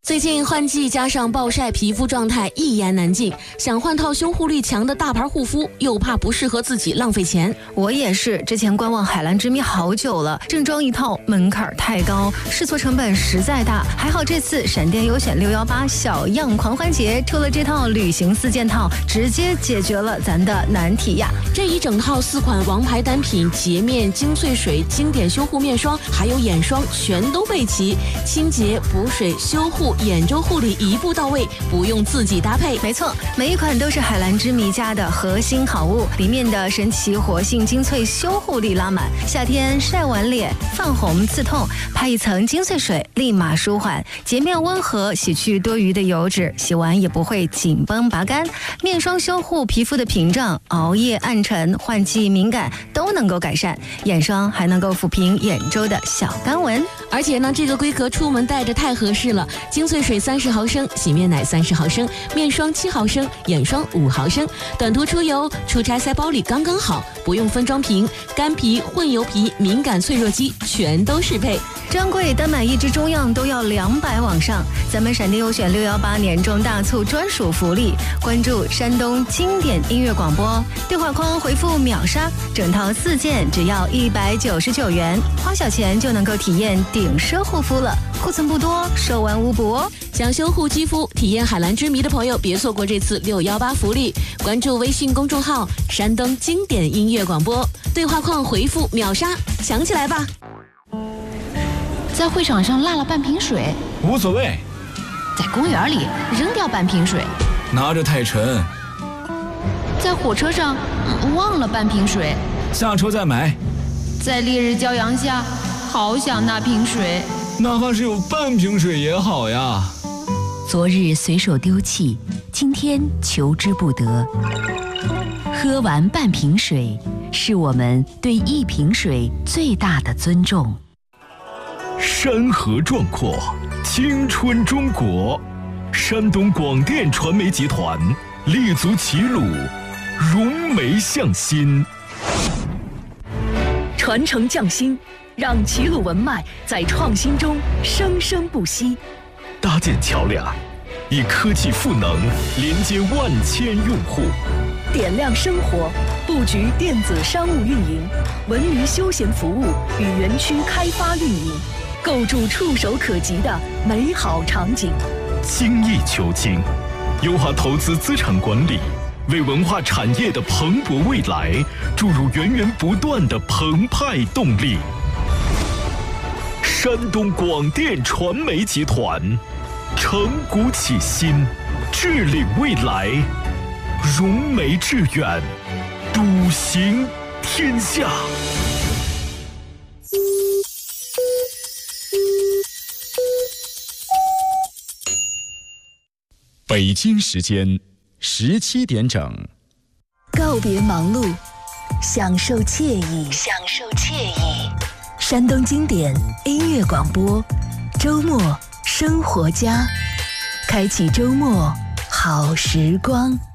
最近换季加上暴晒，皮肤状态一言难尽。想换套修护力强的大牌护肤，又怕不适合自己浪费钱。 我也是，之前观望海蓝之谜好久了，正装一套门槛太高，试错成本实在大。还好这次闪电优选618小样狂欢节出了这套旅行4件套，直接解决了咱的难题呀！ 这一整套4款王牌单品，洁面、精粹水、经典修护面霜，还有眼霜，全都备齐，清洁、补水、修护、眼周护理一步到位，不用自己搭配。 没错，每一款都是海蓝之谜家的核心好物，里面的神奇活性精粹修护力拉满，夏天晒完脸泛红刺痛，拍一层精粹水立马舒缓，洁面温和，洗去多余的油脂，洗完也不会紧绷拔干。面霜修护皮肤的屏障，熬夜暗沉、换季敏感都能够改善，眼霜还能够抚平眼周的小干纹。 而且呢，这个规格出门带着太合适了，精粹水30毫升，洗面奶30毫升，面霜7毫升，眼霜5毫升，短途出游、出差塞包里刚刚好，不用分装瓶，干皮、混油皮、敏感脆弱肌全都适配。 专柜单买1支中样都要200往上，咱们闪电优选618年中大促专属福利，关注山东经典音乐广播，对话框回复秒杀，整套4件只要199元，花小钱就能够体验顶奢护肤了，库存不多，售完无补哦。 想修护肌肤、体验海蓝之谜的朋友，别错过这次618福利，关注微信公众号山东经典音乐广播，对话框回复秒杀，抢起来吧！ 在会场上落了半瓶水， 无所谓； 在公园里扔掉半瓶水， 拿着太沉； 在火车上忘了半瓶水， 下车再买； 在烈日骄阳下好想那瓶水， 哪怕是有半瓶水也好呀。 昨日随手丢弃，今天求之不得。喝完半瓶水，是我们对1瓶水最大的尊重。 山河壮阔，青春中国。山东广电传媒集团立足齐鲁，融媒向心， 传承匠心，让齐鲁文脉在创新中生生不息。 搭建桥梁，以科技赋能连接万千用户， 点亮生活，布局电子商务运营、文娱休闲服务与园区开发运营，构筑触手可及的美好场景。 精益求精，优化投资资产管理，为文化产业的蓬勃未来注入源源不断的澎湃动力。山东广电传媒集团承股启新，致领未来，融媒致远，笃行天下。 北京时间17点整， 告别忙碌，享受惬意，享受惬意。山东经典音乐广播，周末生活家，开启周末好时光。